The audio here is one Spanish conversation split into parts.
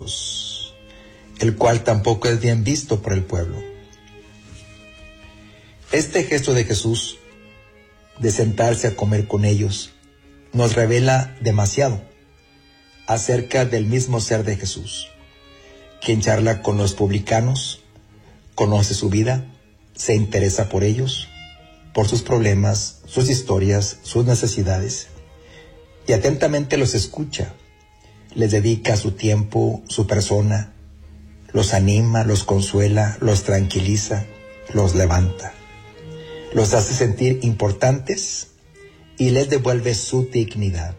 hijos, el cual tampoco es bien visto por el pueblo. Este gesto de Jesús, de sentarse a comer con ellos, nos revela demasiado acerca del mismo ser de Jesús. Quien charla con los publicanos, conoce su vida, se interesa por ellos, por sus problemas, sus historias, sus necesidades, y atentamente los escucha, les dedica su tiempo, su persona, los anima, los consuela, los tranquiliza, los levanta, los hace sentir importantes y les devuelve su dignidad.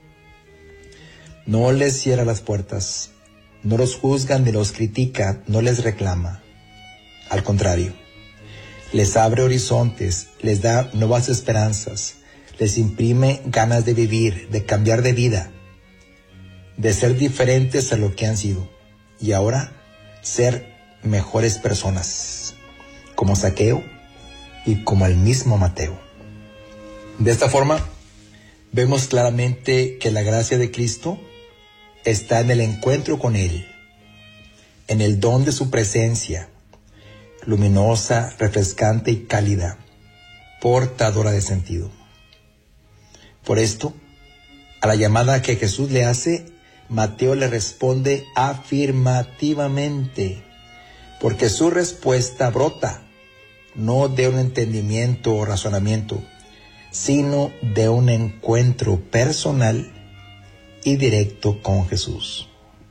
No les cierra las puertas, no los juzga ni los critica, no les reclama. Al contrario, les abre horizontes, les da nuevas esperanzas, les imprime ganas de vivir, de cambiar de vida, de ser diferentes a lo que han sido y ahora ser mejores personas, como Zaqueo y como el mismo Mateo. De esta forma, vemos claramente que la gracia de Cristo está en el encuentro con Él, en el don de su presencia, luminosa, refrescante y cálida, portadora de sentido. Por esto, a la llamada que Jesús le hace, Mateo le responde afirmativamente, porque su respuesta brota no de un entendimiento o razonamiento, sino de un encuentro personal y directo con Jesús.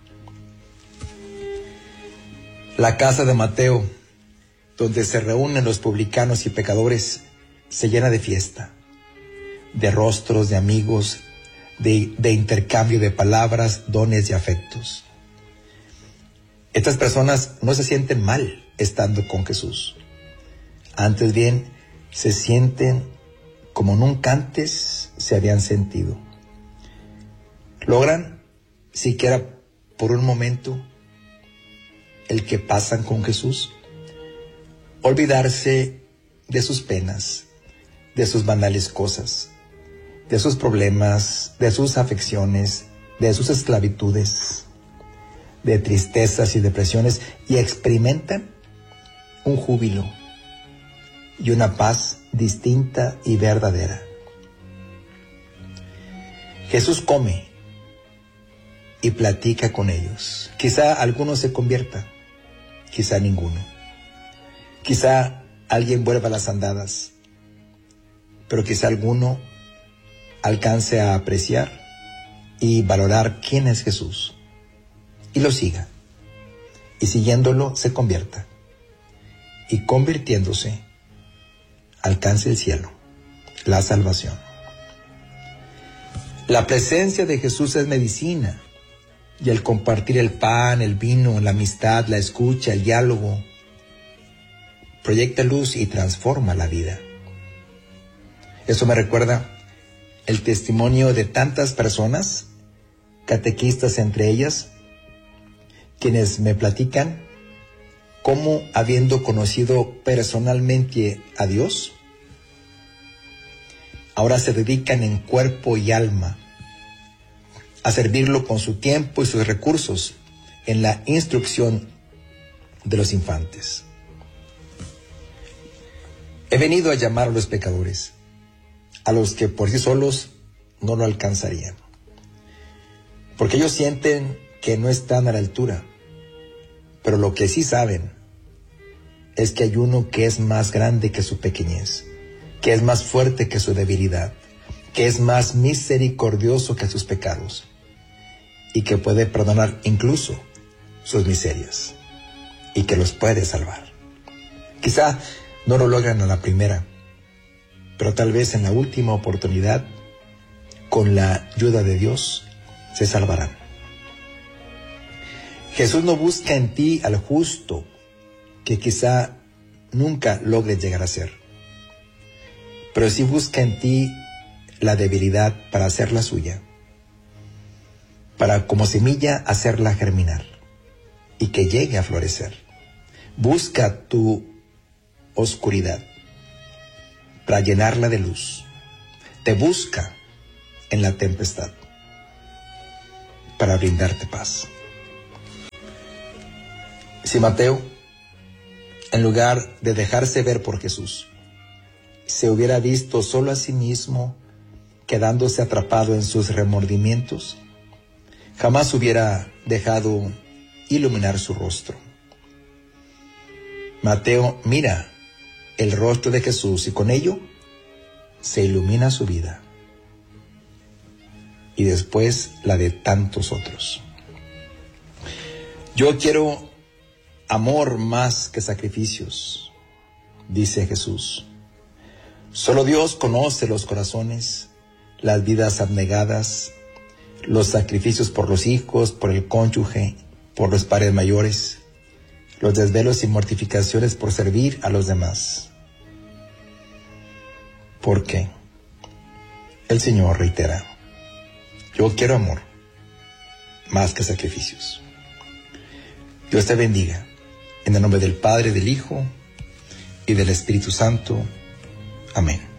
La casa de Mateo, donde se reúnen los publicanos y pecadores, se llena de fiesta, de rostros, de amigos, de intercambio de palabras, dones y afectos. Estas personas no se sienten mal estando con Jesús. Antes bien, se sienten como nunca antes se habían sentido. Logran, siquiera por un momento, el que pasan con Jesús, olvidarse de sus penas, de sus banales cosas, de sus problemas, de sus afecciones, de sus esclavitudes, de tristezas y depresiones, y experimentan un júbilo y una paz distinta y verdadera. Jesús come y platica con ellos. Quizá alguno se convierta, quizá ninguno. Quizá alguien vuelva a las andadas, pero quizá alguno alcance a apreciar y valorar quién es Jesús y lo siga, y siguiéndolo se convierta, y convirtiéndose alcance el cielo, la salvación. La presencia de Jesús es medicina, y el compartir el pan, el vino, la amistad, la escucha, el diálogo, proyecta luz y transforma la vida. Eso me recuerda el testimonio de tantas personas, catequistas entre ellas, quienes me platican cómo, habiendo conocido personalmente a Dios, ahora se dedican en cuerpo y alma a servirlo con su tiempo y sus recursos en la instrucción de los infantes. He venido a llamar a los pecadores, a los que por sí solos no lo alcanzarían, porque ellos sienten que no están a la altura, pero lo que sí saben es que hay uno que es más grande que su pequeñez, que es más fuerte que su debilidad, que es más misericordioso que sus pecados y que puede perdonar incluso sus miserias y que los puede salvar. Quizá no lo logran a la primera, pero tal vez en la última oportunidad, con la ayuda de Dios, se salvarán. Jesús no busca en ti al justo, que quizá nunca logres llegar a ser, pero sí busca en ti la debilidad para hacerla suya, para como semilla hacerla germinar y que llegue a florecer. Busca tu oscuridad para llenarla de luz. Te busca en la tempestad para brindarte paz. Si Mateo, en lugar de dejarse ver por Jesús, se hubiera visto solo a sí mismo, quedándose atrapado en sus remordimientos, jamás hubiera dejado iluminar su rostro. Mateo mira el rostro de Jesús y con ello se ilumina su vida y después la de tantos otros. Yo quiero amor más que sacrificios, dice Jesús. Solo Dios conoce los corazones, las vidas abnegadas, los sacrificios por los hijos, por el cónyuge, por los padres mayores, los desvelos y mortificaciones por servir a los demás. Porque el Señor reitera, yo quiero amor más que sacrificios. Dios te bendiga, en el nombre del Padre, del Hijo y del Espíritu Santo. Amén.